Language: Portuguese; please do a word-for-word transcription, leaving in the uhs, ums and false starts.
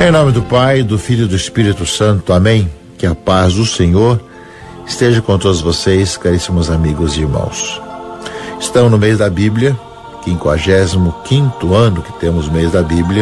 Em nome do Pai, do Filho e do Espírito Santo, amém. Que a paz do Senhor esteja com todos vocês, caríssimos amigos e irmãos. Estamos no mês da Bíblia, quinquagésimo quinto ano que temos o mês da Bíblia.